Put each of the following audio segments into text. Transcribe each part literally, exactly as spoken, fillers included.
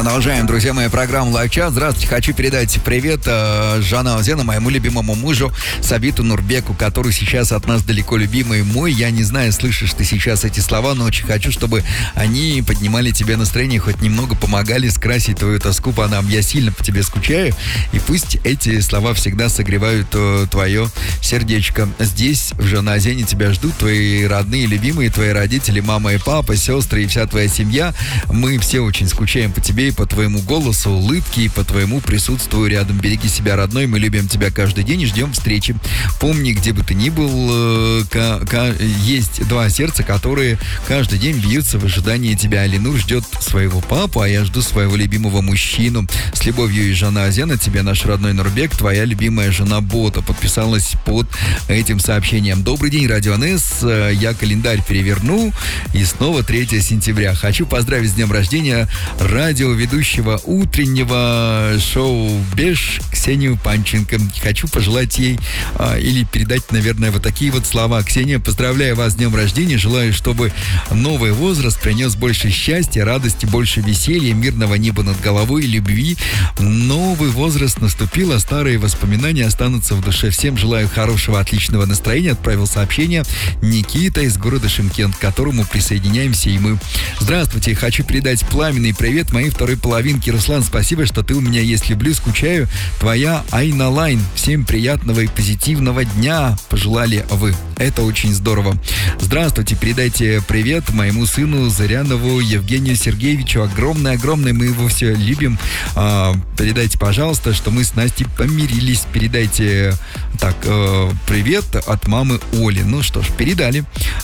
Продолжаем, друзья мои, программу «Лайфчат». Здравствуйте, хочу передать привет э, Жана Озена, моему любимому мужу Сабиту Нурбеку, который сейчас от нас далеко любимый мой. Я не знаю, слышишь ты сейчас эти слова, но очень хочу, чтобы они поднимали тебе настроение, хоть немного помогали скрасить твою тоску по нам. Я сильно по тебе скучаю, и пусть эти слова всегда согревают э, твое сердечко. Здесь, в Жана Озене, тебя ждут твои родные, любимые, твои родители, мама и папа, сестры и вся твоя семья. Мы все очень скучаем по тебе и по твоему голосу, улыбке и по твоему присутствию рядом. Береги себя, родной, мы любим тебя каждый день и ждем встречи. Помни, где бы ты ни был, к- к- есть два сердца, которые каждый день бьются в ожидании тебя. Алинур ждет своего папу, а я жду своего любимого мужчину. С любовью, из Жана Озена, тебе наш родной Нурбек, твоя любимая жена Бота. Подписалась под этим сообщением. Добрый день, Радио НС. Я календарь переверну, и снова третьего сентября. Хочу поздравить с днем рождения радиоведущего утреннего шоу «Беж» Ксению Панченко. Хочу пожелать ей а, или передать, наверное, вот такие вот слова. Ксения, поздравляю вас с днем рождения. Желаю, чтобы новый возраст принес больше счастья, радости, больше веселья, мирного неба над головой, любви. Новый возраст наступил, а старые воспоминания останутся в душе. Всем желаю хорошего, отличного настроения. Отправил сообщение Никита из города Шымкент, к которому присоединяемся и мы. Здравствуйте, хочу передать пламенный привет моей второй половинке. Руслан, спасибо, что ты у меня есть. Люблю, скучаю. Твоя Айна Лайн. Всем приятного и позитивного дня пожелали вы. Это очень здорово. Здравствуйте, передайте привет моему сыну Зарянову Евгению Сергеевичу. Огромное-огромное, мы его все любим. А, передайте, пожалуйста, что мы с Настей помирились. Передайте так, э, привет от мамы Оли. Ну что ж, передали.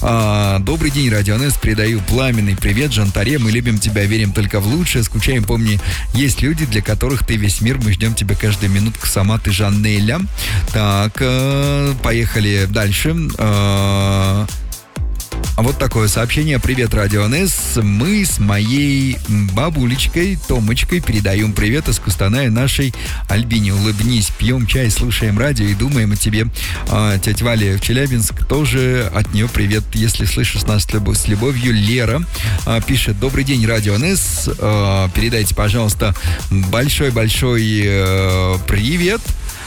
А, добрый день, Радио НС. Передаю пламенный привет Жантаре. Мы любим тебя, верим только в лучшее. Скучаем, помни, есть люди, для которых ты весь мир. Мы ждем тебя каждую минутку. Сама ты Жаннеля. Так, э, поехали дальше. Э, А вот такое сообщение. Привет, Радио НС. Мы с моей бабулечкой Томочкой передаем привет из Кустаная нашей Альбине. Улыбнись, пьем чай, слушаем радио и думаем о тебе. А, тетя Валя в Челябинск, тоже от нее привет. Если слышишь нас с любовью, Лера а, пишет: добрый день, Радио НС. А, передайте, пожалуйста, большой-большой э, привет.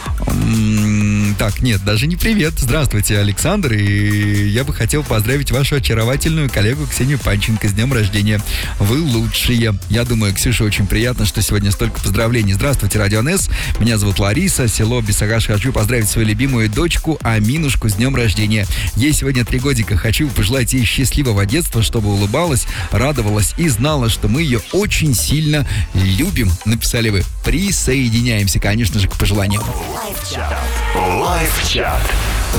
Так, нет, даже не привет. Здравствуйте, Александр. И я бы хотел поздравить вашу очаровательную коллегу Ксению Панченко с днем рождения. Вы лучшие. Я думаю, Ксюша, очень приятно, что сегодня столько поздравлений. Здравствуйте, Радио НС. Меня зовут Лариса, село Бесагаш. Хочу поздравить свою любимую дочку Аминушку с днем рождения. Ей сегодня три годика. Хочу пожелать ей счастливого детства, чтобы улыбалась, радовалась и знала, что мы ее очень сильно любим. Написали вы. Присоединяемся, конечно же, к пожеланиям. Лайфчат. Лайфчат.